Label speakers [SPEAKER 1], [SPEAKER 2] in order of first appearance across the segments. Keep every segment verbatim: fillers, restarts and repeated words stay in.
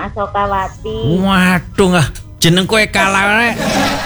[SPEAKER 1] Asokawati.
[SPEAKER 2] Waduh nggak jeneng kowe kalah rek.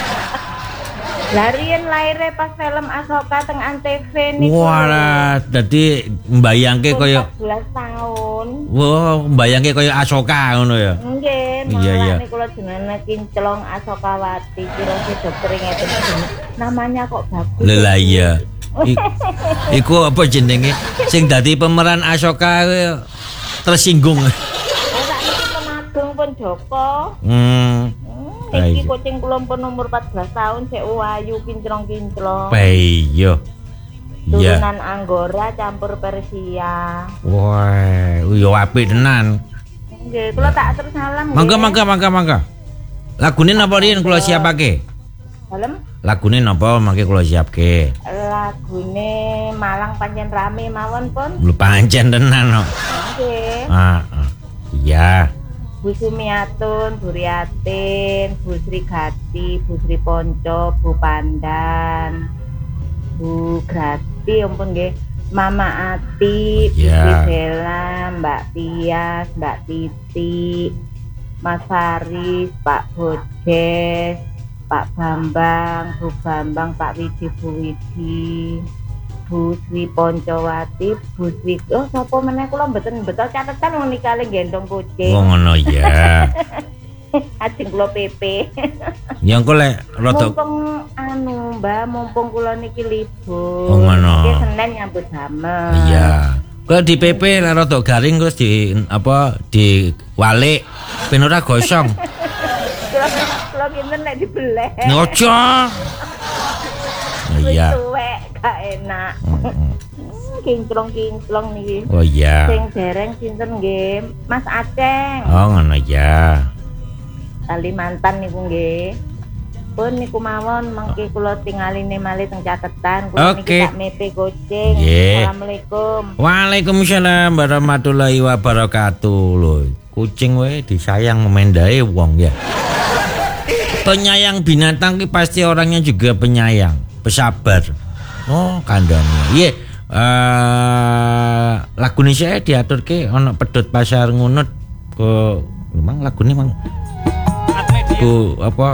[SPEAKER 1] Larian lahirnya pas film Asoka teng Antv niku.
[SPEAKER 2] Wah, dadi mbayangke kaya
[SPEAKER 1] empat belas tahun.
[SPEAKER 2] Wow, mbayangke kaya Asoka ngono ya.
[SPEAKER 1] Nggih,
[SPEAKER 2] Iya, iya.
[SPEAKER 1] malah kula jenenge Kinclong Asokawati, kira dokter ngeten jeneng. Namanya kok bagus.
[SPEAKER 2] Lah iya. I, iku apa jenenge sing dadi pemeran Asoka tersinggung.
[SPEAKER 1] Ora niki Temagung pun Joko.
[SPEAKER 2] Hmm.
[SPEAKER 1] Iki kucing kula pun umur empat belas tahun sik ayu kinclong-kinclong.
[SPEAKER 2] Iya. Iya.
[SPEAKER 1] Turunan Anggora campur Persia.
[SPEAKER 2] Wah, yo apik tenan.
[SPEAKER 1] Nggih, kula tak terus salam.
[SPEAKER 2] Mangga mangga mangga mangga. Lagune napa riyen kula siapake?
[SPEAKER 1] Dalem?
[SPEAKER 2] Lagune napa mangke kula siapke?
[SPEAKER 1] Lagune Malang pancen rame mawon pun.
[SPEAKER 2] Lho pancen tenan kok.
[SPEAKER 1] Nggih.
[SPEAKER 2] Ah, ah. Iya.
[SPEAKER 1] Bu Sumiatun, Bu Riatin, Bu Sri Gati, Bu Sri Ponco, Bu Pandan, Bu Grati, ampun nggih. Mama Ati, Bu
[SPEAKER 2] Ya.
[SPEAKER 1] Sri Bella, Mbak Tias, Mbak Titi, Mas Faris, Pak Bodes, Pak Bambang, Bu Bambang, Pak Widi, Bu Widi, Bu Sri Poncowati, Bu Sri, oh sapa meneh kula mboten betul catetan wong nikale gendong kucing.
[SPEAKER 2] Oh ngono ya.
[SPEAKER 1] Ajeng kula P P.
[SPEAKER 2] Ya engko lek rada
[SPEAKER 1] Mumpung anu, Mbak, mumpung kula niki libur.
[SPEAKER 2] Oh, ngono.
[SPEAKER 1] Iki Senin nyambut damel.
[SPEAKER 2] iya. Kok di P P lek rada garing terus di apa di walik ben ora gosong.
[SPEAKER 1] Kula kula kinten nek dibeleh.
[SPEAKER 2] Ngojo. Iya.
[SPEAKER 1] Tuwek gak enak. Kinclong-kinclong niki.
[SPEAKER 2] Oh iya.
[SPEAKER 1] Sing dereng sinten nggih? Mas Aceng.
[SPEAKER 2] Oh ngono ya.
[SPEAKER 1] Kalimantan niku nggih. Pun niku mawon mangke kula tingaline malih teng catetan. Kula
[SPEAKER 2] Oke.
[SPEAKER 1] niki tak mepe kucing.
[SPEAKER 2] Nggih.
[SPEAKER 1] Assalamualaikum.
[SPEAKER 2] Waalaikumsalam warahmatullahi wabarakatuh. Lho, kucing wae disayang memendahe wong ya. Penyayang binatang ki pasti orangnya juga penyayang, pesabar. Oh, kandhane. Iya. Eh, lagune saya diaturke ana pedhot pasar ngunut ke memang lagune mang ku apa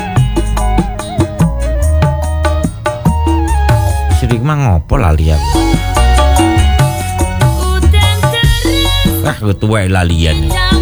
[SPEAKER 2] Sri mang ngopo lali aku. Ah, tuwek lalian.